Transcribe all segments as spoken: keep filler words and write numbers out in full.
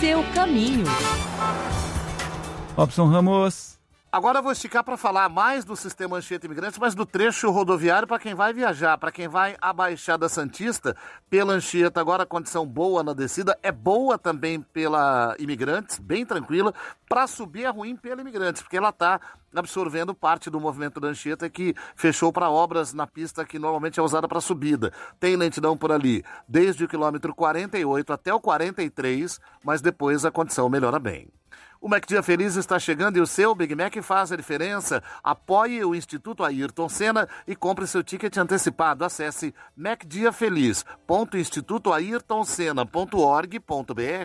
seu caminho. Robson Ramos. Agora eu vou esticar para falar mais do sistema Anchieta Imigrantes, mas do trecho rodoviário para quem vai viajar, para quem vai à Baixada Santista pela Anchieta. Agora a condição boa na descida, é boa também pela Imigrantes, bem tranquila. Para subir é ruim pela Imigrantes, porque ela está absorvendo parte do movimento da Anchieta que fechou para obras na pista que normalmente é usada para subida. Tem lentidão por ali, desde o quilômetro quarenta e oito até o quarenta e três, mas depois a condição melhora bem. O Mac Dia Feliz está chegando e o seu Big Mac faz a diferença. Apoie o Instituto Ayrton Senna e compre seu ticket antecipado. Acesse mac dia feliz ponto instituto ayrton senna ponto org ponto br.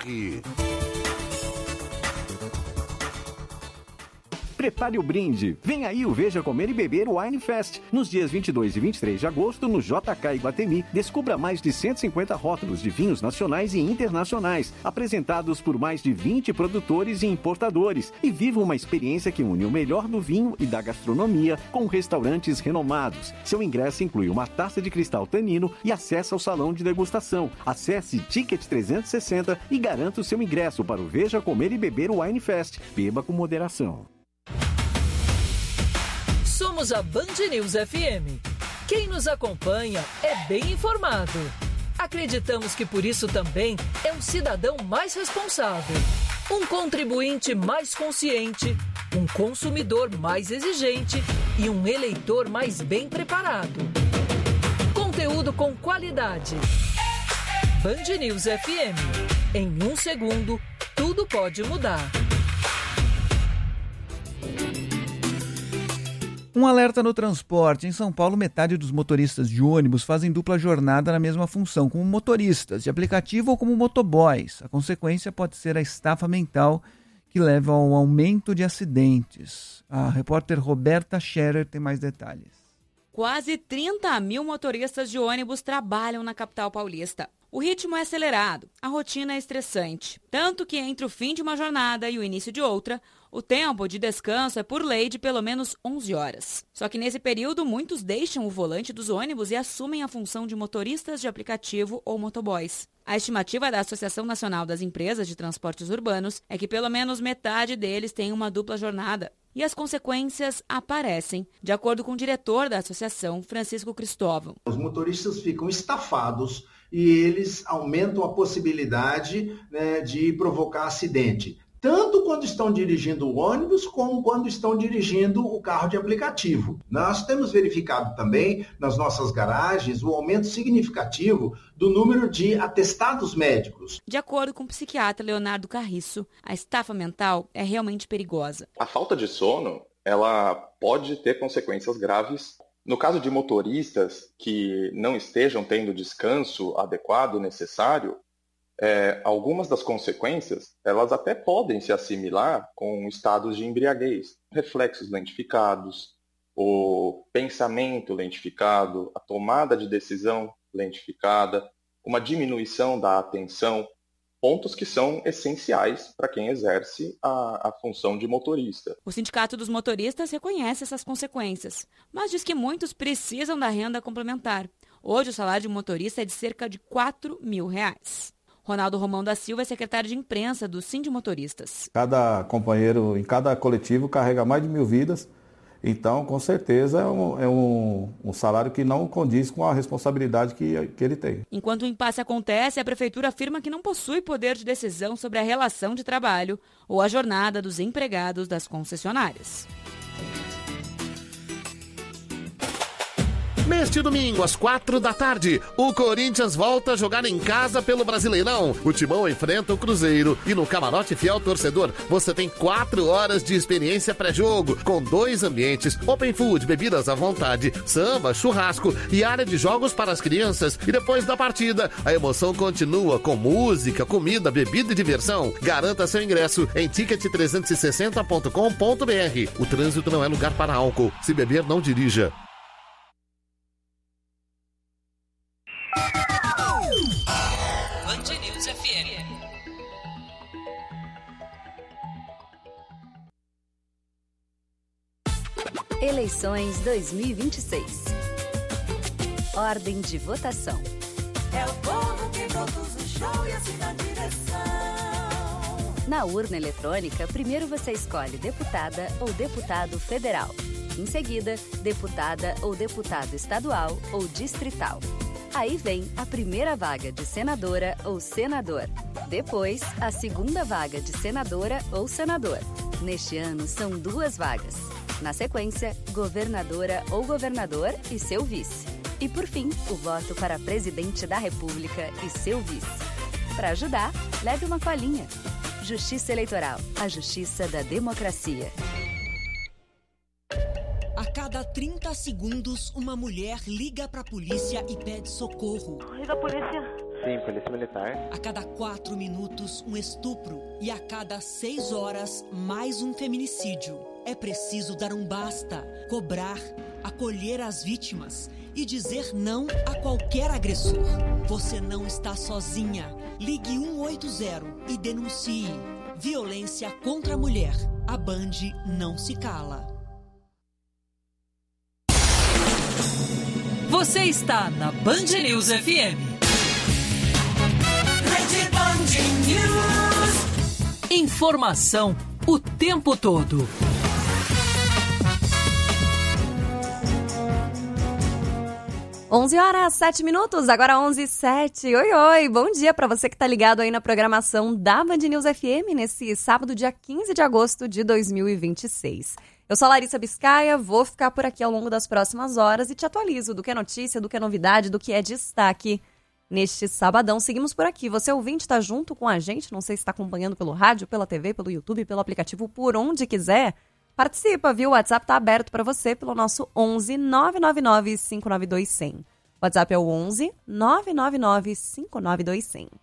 Prepare o brinde. Vem aí o Veja Comer e Beber Wine Fest. Nos dias vinte e dois e vinte e três de agosto, no J K Iguatemi, descubra mais de cento e cinquenta rótulos de vinhos nacionais e internacionais, apresentados por mais de vinte produtores e importadores. E viva uma experiência que une o melhor do vinho e da gastronomia com restaurantes renomados. Seu ingresso inclui uma taça de cristal Tanino e acesso ao salão de degustação. Acesse Ticket trezentos e sessenta e garanta o seu ingresso para o Veja Comer e Beber Wine Fest. Beba com moderação. Somos a Band News F M. Quem nos acompanha é bem informado. Acreditamos que por isso também é um cidadão mais responsável, um contribuinte mais consciente, um consumidor mais exigente e um eleitor mais bem preparado. Conteúdo com qualidade. Band News F M. Em um segundo, tudo pode mudar. Um alerta no transporte. Em São Paulo, metade dos motoristas de ônibus fazem dupla jornada na mesma função, como motoristas de aplicativo ou como motoboys. A consequência pode ser a estafa mental que leva ao aumento de acidentes. A repórter Roberta Scherer tem mais detalhes. Quase trinta mil motoristas de ônibus trabalham na capital paulista. O ritmo é acelerado, a rotina é estressante. Tanto que entre o fim de uma jornada e o início de outra, o tempo de descanso é por lei de pelo menos onze horas. Só que nesse período, muitos deixam o volante dos ônibus e assumem a função de motoristas de aplicativo ou motoboys. A estimativa da Associação Nacional das Empresas de Transportes Urbanos é que pelo menos metade deles tem uma dupla jornada. E as consequências aparecem, de acordo com o diretor da associação, Francisco Cristóvão. Os motoristas ficam estafados e eles aumentam a possibilidade, né, de provocar acidente. Tanto quando estão dirigindo o ônibus, como quando estão dirigindo o carro de aplicativo. Nós temos verificado também, nas nossas garagens, o aumento significativo do número de atestados médicos. De acordo com o psiquiatra Leonardo Carriço, a estafa mental é realmente perigosa. A falta de sono, ela pode ter consequências graves. No caso de motoristas que não estejam tendo descanso adequado, necessário, É, algumas das consequências, elas até podem se assimilar com estados de embriaguez, reflexos lentificados, o pensamento lentificado, a tomada de decisão lentificada, uma diminuição da atenção, pontos que são essenciais para quem exerce a, a função de motorista. O Sindicato dos Motoristas reconhece essas consequências, mas diz que muitos precisam da renda complementar. Hoje o salário de um motorista é de cerca de quatro mil reais. Ronaldo Romão da Silva é secretário de imprensa do Sindimotoristas. Cada companheiro em cada coletivo carrega mais de mil vidas, então com certeza é um, é um, um salário que não condiz com a responsabilidade que, que ele tem. Enquanto o impasse acontece, a prefeitura afirma que não possui poder de decisão sobre a relação de trabalho ou a jornada dos empregados das concessionárias. Neste domingo, às quatro da tarde, o Corinthians volta a jogar em casa pelo Brasileirão. O Timão enfrenta o Cruzeiro e no Camarote Fiel Torcedor você tem quatro horas de experiência pré-jogo, com dois ambientes, open food, bebidas à vontade, samba, churrasco e área de jogos para as crianças. E depois da partida, a emoção continua com música, comida, bebida e diversão. Garanta seu ingresso em ticket trezentos e sessenta ponto com ponto br. O trânsito não é lugar para álcool. Se beber, não dirija. Band News F M. Eleições dois mil e vinte e seis. Ordem de votação. É o povo que produz o show e assim dá direção. Na urna eletrônica, primeiro você escolhe deputada ou deputado federal. Em seguida, deputada ou deputado estadual ou distrital. Aí vem a primeira vaga de senadora ou senador. Depois, a segunda vaga de senadora ou senador. Neste ano, são duas vagas. Na sequência, governadora ou governador e seu vice. E por fim, o voto para presidente da República e seu vice. Para ajudar, leve uma colinha. Justiça Eleitoral, a justiça da democracia. A cada trinta segundos, uma mulher liga para a polícia e pede socorro. Liga a polícia. Sim, polícia militar. A cada quatro minutos, um estupro. E a cada seis horas, mais um feminicídio. É preciso dar um basta, cobrar, acolher as vítimas e dizer não a qualquer agressor. Você não está sozinha. Ligue um oito zero e denuncie. Violência contra a mulher. A Band não se cala. Você está na Band News F M. Rede Band News. Informação o tempo todo. onze horas, sete minutos, agora onze e sete. Oi, oi, bom dia para você que tá ligado aí na programação da Band News F M nesse sábado, dia quinze de agosto de dois mil e vinte e seis. Eu sou a Larissa Biscaia, vou ficar por aqui ao longo das próximas horas e te atualizo do que é notícia, do que é novidade, do que é destaque neste sabadão. Seguimos por aqui. Você ouvinte está junto com a gente, não sei se está acompanhando pelo rádio, pela T V, pelo YouTube, pelo aplicativo, por onde quiser. Participa, viu? O WhatsApp está aberto para você pelo nosso onze nove nove nove cinco nove dois zero zero. O WhatsApp é o onze nove nove nove cinco nove dois zero zero.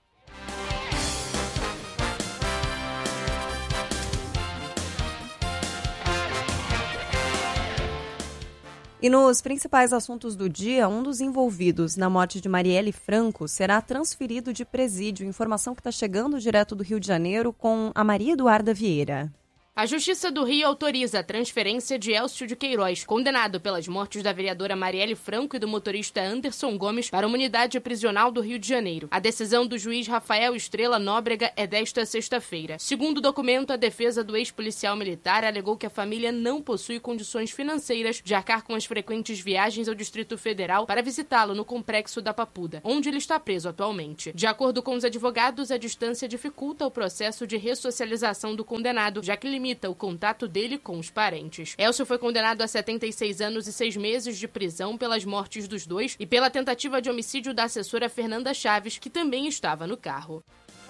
E nos principais assuntos do dia, um dos envolvidos na morte de Marielle Franco será transferido de presídio. Informação que está chegando direto do Rio de Janeiro com a Maria Eduarda Vieira. A Justiça do Rio autoriza a transferência de Elcio de Queiroz, condenado pelas mortes da vereadora Marielle Franco e do motorista Anderson Gomes, para uma unidade prisional do Rio de Janeiro. A decisão do juiz Rafael Estrela Nóbrega é desta sexta-feira. Segundo o documento, a defesa do ex-policial militar alegou que a família não possui condições financeiras de arcar com as frequentes viagens ao Distrito Federal para visitá-lo no complexo da Papuda, onde ele está preso atualmente. De acordo com os advogados, a distância dificulta o processo de ressocialização do condenado, já que limita o contato dele com os parentes. Elcio foi condenado a setenta e seis anos e seis meses de prisão pelas mortes dos dois e pela tentativa de homicídio da assessora Fernanda Chaves, que também estava no carro.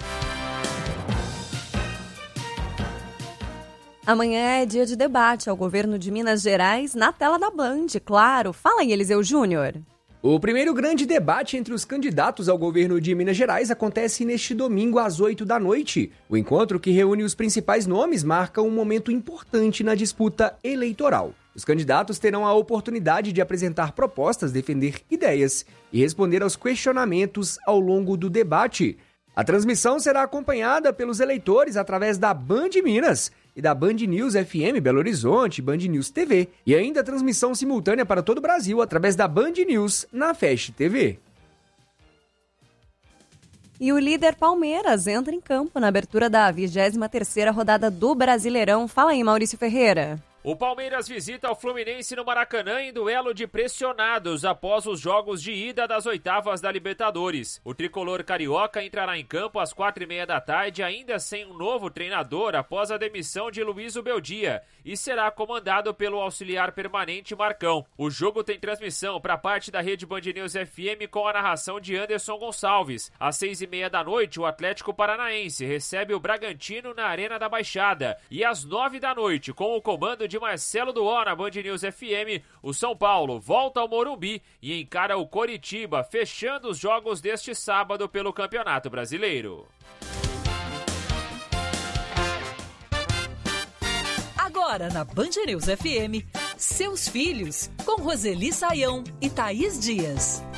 Amanhã é dia de debate ao governo de Minas Gerais na tela da Band, claro. Fala aí, Eliseu Júnior. O primeiro grande debate entre os candidatos ao governo de Minas Gerais acontece neste domingo às oito da noite. O encontro, que reúne os principais nomes, marca um momento importante na disputa eleitoral. Os candidatos terão a oportunidade de apresentar propostas, defender ideias e responder aos questionamentos ao longo do debate. A transmissão será acompanhada pelos eleitores através da Band Minas e da Band News F M Belo Horizonte, Band News T V, e ainda a transmissão simultânea para todo o Brasil através da Band News na Fast T V. E o líder Palmeiras entra em campo na abertura da vigésima terceira rodada do Brasileirão. Fala aí, Maurício Ferreira. O Palmeiras visita o Fluminense no Maracanã em duelo de pressionados após os jogos de ida das oitavas da Libertadores. O tricolor carioca entrará em campo às quatro e meia da tarde, ainda sem um novo treinador após a demissão de Luiz Ubeldia, e será comandado pelo auxiliar permanente Marcão. O jogo tem transmissão para parte da rede Band News F M com a narração de Anderson Gonçalves. Às seis e meia da noite, o Atlético Paranaense recebe o Bragantino na Arena da Baixada. E às nove da noite, com o comando de de Marcelo Duó na Band News F M, o São Paulo volta ao Morumbi e encara o Coritiba, fechando os jogos deste sábado pelo Campeonato Brasileiro. Agora na Band News F M, Seus Filhos, com Roseli Saião e Thaís Dias.